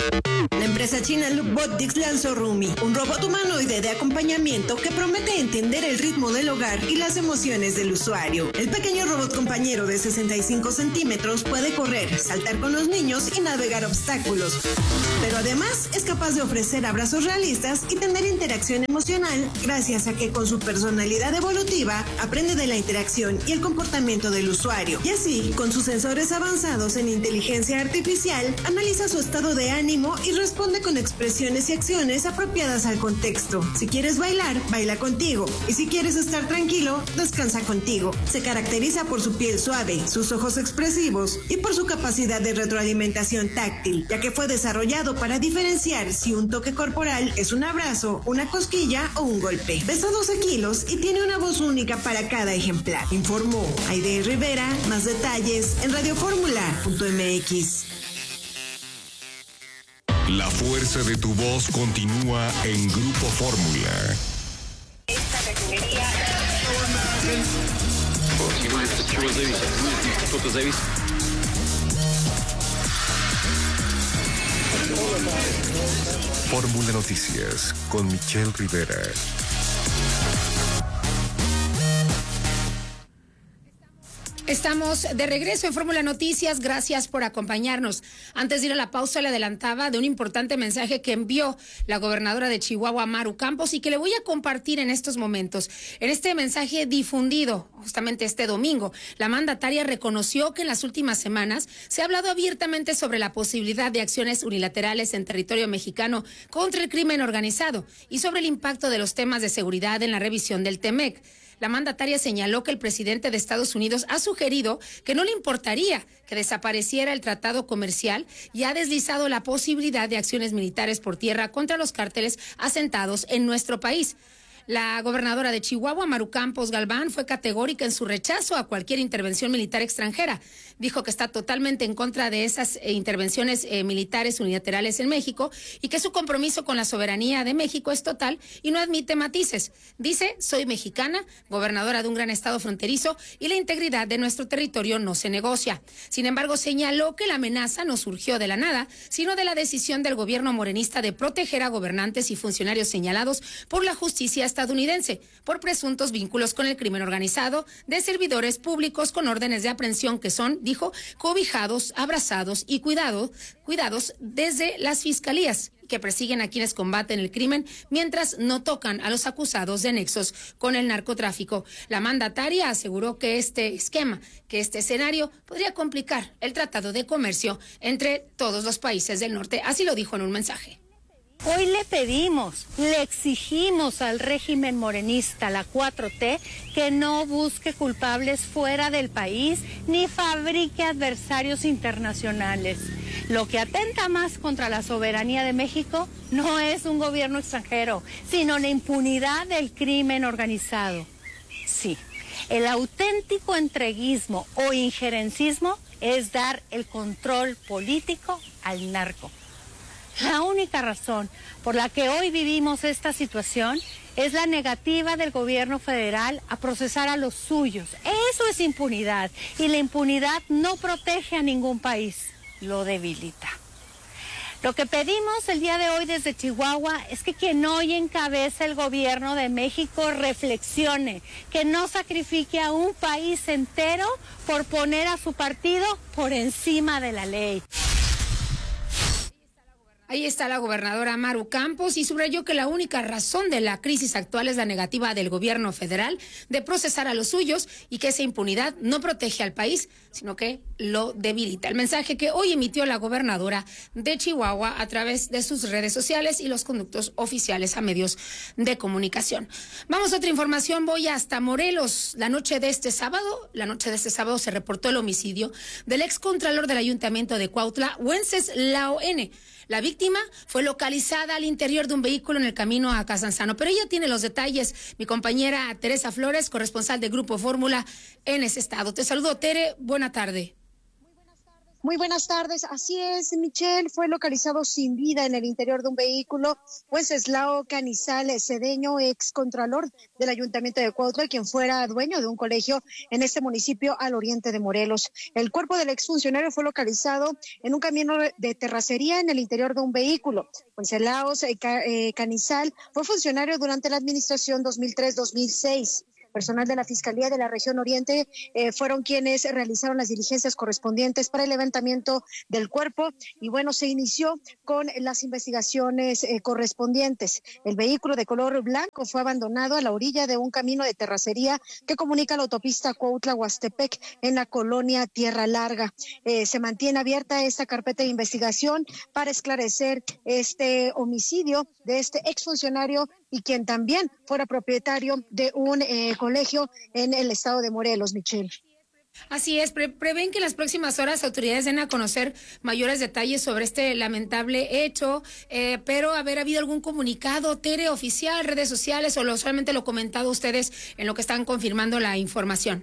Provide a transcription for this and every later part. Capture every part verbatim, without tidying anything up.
La empresa china Lookbotics lanzó Rumi, un robot humanoide de acompañamiento que promete entender el ritmo del hogar y las emociones del usuario. El pequeño robot compañero de sesenta y cinco centímetros puede correr, saltar con los niños y navegar obstáculos. Pero además es capaz de ofrecer abrazos realistas y tener interacción emocional gracias a que con su personalidad evolutiva aprende de la interacción y el comportamiento del usuario. Y así, con sus sensores avanzados en inteligencia artificial, analiza su estado de ánimo y responde con expresiones y acciones apropiadas al contexto. Si quieres bailar, baila contigo. Y si quieres estar tranquilo, descansa contigo. Se caracteriza por su piel suave, sus ojos expresivos y por su capacidad de retroalimentación táctil, ya que fue desarrollado para diferenciar si un toque corporal es un abrazo, una cosquilla o un golpe. Pesa doce kilos y tiene una voz única para cada ejemplar. Informó Aide Rivera. Más detalles en radio fórmula punto m x. La fuerza de tu voz continúa en Grupo Fórmula. Esta refinería... Fórmula Noticias con Michelle Rivera. Estamos de regreso en Fórmula Noticias, gracias por acompañarnos. Antes de ir a la pausa le adelantaba de un importante mensaje que envió la gobernadora de Chihuahua, Maru Campos, y que le voy a compartir en estos momentos. En este mensaje difundido justamente este domingo, la mandataria reconoció que en las últimas semanas se ha hablado abiertamente sobre la posibilidad de acciones unilaterales en territorio mexicano contra el crimen organizado y sobre el impacto de los temas de seguridad en la revisión del T M E C. La mandataria señaló que el presidente de Estados Unidos ha sugerido que no le importaría que desapareciera el tratado comercial y ha deslizado la posibilidad de acciones militares por tierra contra los cárteles asentados en nuestro país. La gobernadora de Chihuahua, Maru Campos Galván, fue categórica en su rechazo a cualquier intervención militar extranjera. Dijo que está totalmente en contra de esas eh, intervenciones eh, militares unilaterales en México y que su compromiso con la soberanía de México es total y no admite matices. Dice, soy mexicana, gobernadora de un gran estado fronterizo y la integridad de nuestro territorio no se negocia. Sin embargo, señaló que la amenaza no surgió de la nada, sino de la decisión del gobierno morenista de proteger a gobernantes y funcionarios señalados por la justicia estadounidense por presuntos vínculos con el crimen organizado de servidores públicos con órdenes de aprehensión que son, dijo, cobijados, abrazados y cuidados, cuidados desde las fiscalías que persiguen a quienes combaten el crimen mientras no tocan a los acusados de nexos con el narcotráfico. La mandataria aseguró que este esquema, que este escenario podría complicar el tratado de comercio entre todos los países del norte. Así lo dijo en un mensaje. Hoy le pedimos, le exigimos al régimen morenista, la cuatro T, que no busque culpables fuera del país ni fabrique adversarios internacionales. Lo que atenta más contra la soberanía de México no es un gobierno extranjero, sino la impunidad del crimen organizado. Sí, el auténtico entreguismo o injerencismo es dar el control político al narco. La única razón por la que hoy vivimos esta situación es la negativa del gobierno federal a procesar a los suyos. Eso es impunidad y la impunidad no protege a ningún país, lo debilita. Lo que pedimos el día de hoy desde Chihuahua es que quien hoy encabeza el gobierno de México reflexione, que no sacrifique a un país entero por poner a su partido por encima de la ley. Ahí está la gobernadora Maru Campos y subrayó que la única razón de la crisis actual es la negativa del gobierno federal de procesar a los suyos y que esa impunidad no protege al país, sino que lo debilita. El mensaje que hoy emitió la gobernadora de Chihuahua a través de sus redes sociales y los conductos oficiales a medios de comunicación. Vamos a otra información, voy hasta Morelos. La noche de este sábado, la noche de este sábado se reportó el homicidio del excontralor del Ayuntamiento de Cuautla, Wenceslao N. La víctima fue localizada al interior de un vehículo en el camino a Casanzano, pero ella tiene los detalles. Mi compañera Teresa Flores, corresponsal de Grupo Fórmula en ese estado. Te saludo, Tere. Buena tarde. Muy buenas tardes. Muy buenas tardes. Así es, Michelle, fue localizado sin vida en el interior de un vehículo Wenceslao Canizal Cedeño, ex contralor del Ayuntamiento de Cuautla, quien fuera dueño de un colegio en este municipio al oriente de Morelos. El cuerpo del exfuncionario fue localizado en un camino de terracería en el interior de un vehículo. Wenceslao Canizal fue funcionario durante la administración dos mil tres a dos mil seis. Personal de la Fiscalía de la Región Oriente eh, fueron quienes realizaron las diligencias correspondientes para el levantamiento del cuerpo y bueno, se inició con las investigaciones eh, correspondientes. El vehículo de color blanco fue abandonado a la orilla de un camino de terracería que comunica la autopista Cuautla-Huastepec en la colonia Tierra Larga. Eh, se mantiene abierta esta carpeta de investigación para esclarecer este homicidio de este exfuncionario y quien también fuera propietario de un eh, colegio en el estado de Morelos, Michelle. Así es, pre prevén que en las próximas horas autoridades den a conocer mayores detalles sobre este lamentable hecho, eh, pero haber habido algún comunicado, Tere, oficial, redes sociales o lo, solamente lo comentado ustedes en lo que están confirmando la información.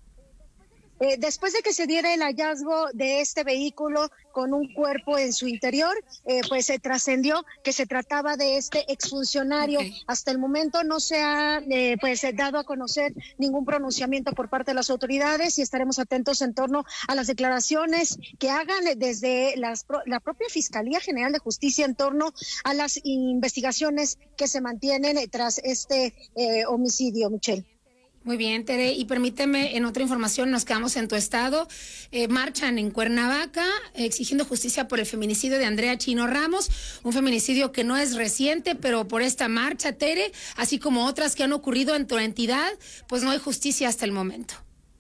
Eh, después de que se diera el hallazgo de este vehículo con un cuerpo en su interior, eh, pues se trascendió que se trataba de este exfuncionario. Okay. Hasta el momento no se ha eh, pues dado a conocer ningún pronunciamiento por parte de las autoridades y estaremos atentos en torno a las declaraciones que hagan desde las, la propia Fiscalía General de Justicia en torno a las investigaciones que se mantienen tras este eh, homicidio, Michelle. Muy bien, Tere, y permíteme, en otra información, nos quedamos en tu estado. Eh, marchan en Cuernavaca eh, exigiendo justicia por el feminicidio de Andrea Chino Ramos, un feminicidio que no es reciente, pero por esta marcha, Tere, así como otras que han ocurrido en tu entidad, pues no hay justicia hasta el momento.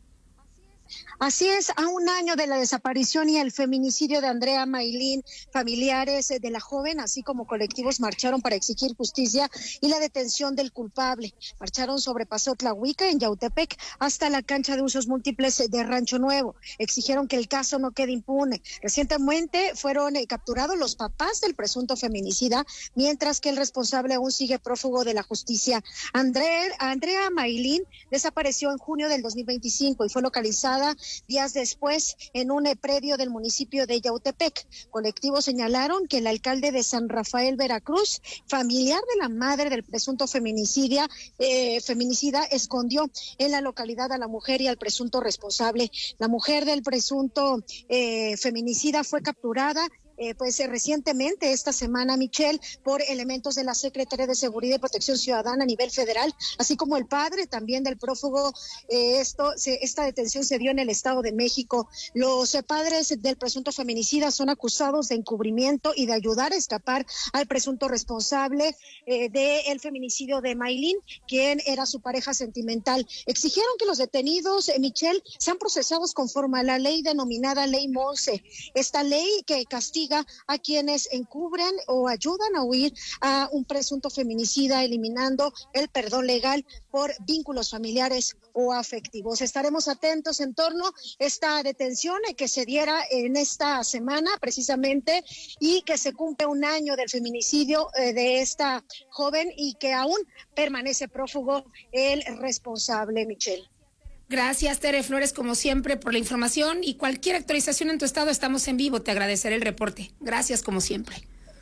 Así es, a un año de la desaparición y el feminicidio de Andrea Maylin, familiares de la joven, así como colectivos, marcharon para exigir justicia y la detención del culpable. Marcharon sobre Paso Tlahuica, en Yautepec, hasta la cancha de usos múltiples de Rancho Nuevo. Exigieron que el caso no quede impune. Recientemente fueron eh, capturados los papás del presunto feminicida, mientras que el responsable aún sigue prófugo de la justicia. Andrea, Andrea Maylin desapareció en junio del dos mil veinticinco y fue localizada días después en un predio del municipio de Yautepec. Colectivos señalaron que el alcalde de San Rafael, Veracruz, familiar de la madre del presunto feminicida, eh, feminicida, escondió en la localidad a la mujer y al presunto responsable. La mujer del presunto eh, feminicida fue capturada Eh, pues eh, recientemente esta semana, Michelle, por elementos de la Secretaría de Seguridad y Protección Ciudadana a nivel federal, así como el padre también del prófugo. Eh, esto, se, esta detención se dio en el Estado de México. Los eh, padres del presunto feminicida son acusados de encubrimiento y de ayudar a escapar al presunto responsable eh, del feminicidio de Maylin, quien era su pareja sentimental. Exigieron que los detenidos, eh, Michelle, sean procesados conforme a la ley denominada Ley Monse. Esta ley que castiga a quienes encubren o ayudan a huir a un presunto feminicida, eliminando el perdón legal por vínculos familiares o afectivos. Estaremos atentos en torno a esta detención que se diera en esta semana precisamente y que se cumple un año del feminicidio eh, de esta joven y que aún permanece prófugo el responsable, Michelle. Gracias, Tere Flores, como siempre, por la información y cualquier actualización en tu estado, estamos en vivo. Te agradeceré el reporte. Gracias, como siempre.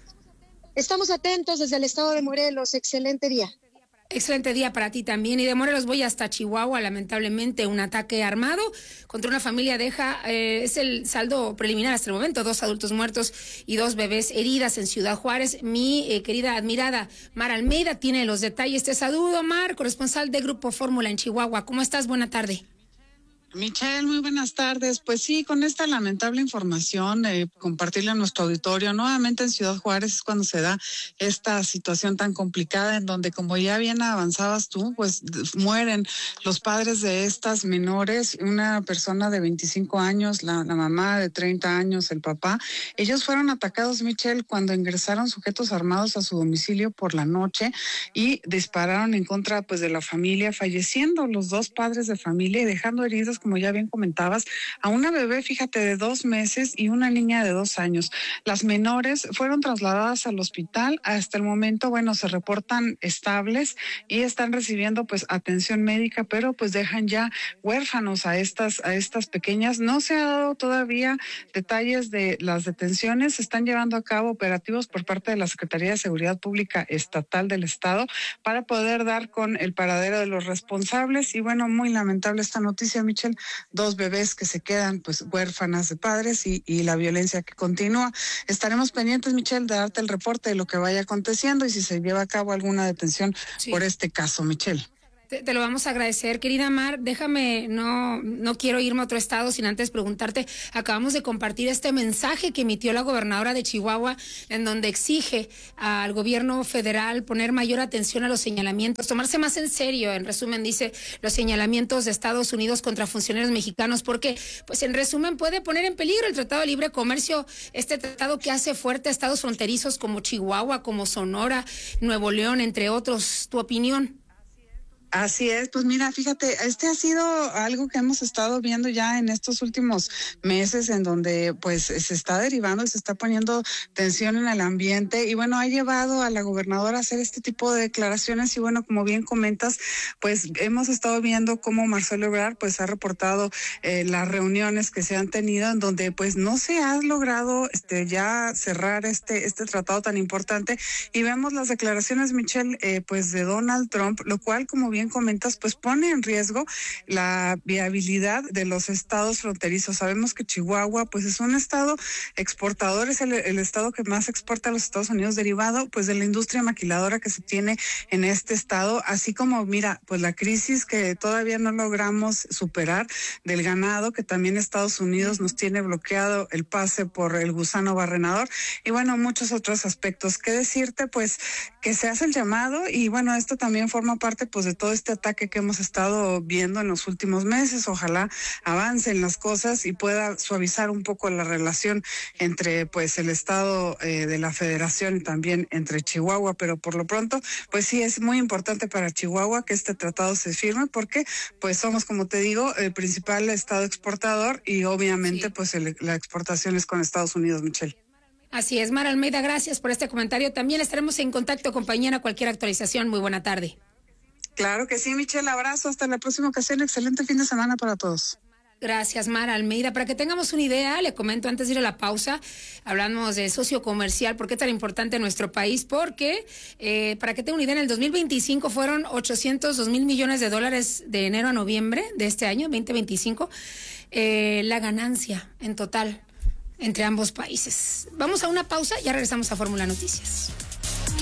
Estamos atentos desde el estado de Morelos. Excelente día. Excelente día para ti también. Y de Morelos voy hasta Chihuahua. Lamentablemente, un ataque armado contra una familia deja, eh, es el saldo preliminar hasta el momento, dos adultos muertos y dos bebés heridas en Ciudad Juárez. Mi eh, querida admirada Mar Almeida tiene los detalles. Te saludo, Mar, corresponsal de Grupo Fórmula en Chihuahua. ¿Cómo estás? Buena tarde. Michelle, muy buenas tardes. Pues sí, con esta lamentable información, eh, compartirla a nuestro auditorio. Nuevamente en Ciudad Juárez es cuando se da esta situación tan complicada en donde, como ya bien avanzabas tú, pues mueren los padres de estas menores, una persona de veinticinco años, la, la mamá de treinta años, el papá. Ellos fueron atacados, Michelle, cuando ingresaron sujetos armados a su domicilio por la noche y dispararon en contra pues de la familia, falleciendo los dos padres de familia y dejando heridos muertes, como ya bien comentabas, a una bebé, fíjate, de dos meses y una niña de dos años. Las menores fueron trasladadas al hospital. Hasta el momento, bueno, se reportan estables y están recibiendo pues atención médica, pero pues dejan ya huérfanos a estas, a estas pequeñas. No se ha dado todavía detalles de las detenciones. Se están llevando a cabo operativos por parte de la Secretaría de Seguridad Pública Estatal del Estado para poder dar con el paradero de los responsables. Y bueno, muy lamentable esta noticia, Michelle, dos bebés que se quedan pues huérfanas de padres y, y la violencia que continúa. Estaremos pendientes, Michelle, de darte el reporte de lo que vaya aconteciendo y si se lleva a cabo alguna detención sí. por este caso, Michelle. Te, te lo vamos a agradecer, querida Mar. Déjame, no, no quiero irme a otro estado sin antes preguntarte. Acabamos de compartir este mensaje que emitió la gobernadora de Chihuahua, en donde exige al gobierno federal poner mayor atención a los señalamientos, tomarse más en serio. En resumen, dice los señalamientos de Estados Unidos contra funcionarios mexicanos, porque, pues, en resumen, puede poner en peligro el Tratado de Libre Comercio, este tratado que hace fuerte a estados fronterizos como Chihuahua, como Sonora, Nuevo León, entre otros. ¿Tu opinión? Así es, pues mira, fíjate, este ha sido algo que hemos estado viendo ya en estos últimos meses, en donde pues se está derivando, se está poniendo tensión en el ambiente y bueno, ha llevado a la gobernadora a hacer este tipo de declaraciones y bueno, como bien comentas, pues hemos estado viendo cómo Marcelo Ebrard pues ha reportado eh, las reuniones que se han tenido en donde pues no se ha logrado este ya cerrar este este tratado tan importante y vemos las declaraciones, Michelle, eh, pues de Donald Trump, lo cual como bien bien comentas, pues pone en riesgo la viabilidad de los estados fronterizos. Sabemos que Chihuahua, pues es un estado exportador, es el, el estado que más exporta a los Estados Unidos, derivado pues de la industria maquiladora que se tiene en este estado, así como, mira, pues la crisis que todavía no logramos superar del ganado, que también Estados Unidos nos tiene bloqueado el pase por el gusano barrenador, y bueno, muchos otros aspectos. ¿Qué decirte? Pues que se hace el llamado, y bueno, esto también forma parte pues de todo este ataque que hemos estado viendo en los últimos meses. Ojalá avancen las cosas y pueda suavizar un poco la relación entre pues el estado eh, de la federación y también entre Chihuahua, pero por lo pronto pues sí es muy importante para Chihuahua que este tratado se firme, porque pues somos, como te digo, el principal estado exportador y obviamente sí. pues el, la exportación es con Estados Unidos, Michelle. Así es, Mara Almeida, gracias por este comentario. También estaremos en contacto, compañera, cualquier actualización. Muy buena tarde. Claro que sí, Michelle, abrazo, hasta la próxima ocasión, excelente fin de semana para todos. Gracias, Mara Almeida. Para que tengamos una idea, le comento antes de ir a la pausa, hablamos de socio comercial, ¿por qué tan importante en nuestro país? Porque, eh, para que tenga una idea, en el dos mil veinticinco fueron ochocientos dos mil millones de dólares de enero a noviembre de este año, veinte veinticinco, eh, la ganancia en total entre ambos países. Vamos a una pausa y ya regresamos a Fórmula Noticias.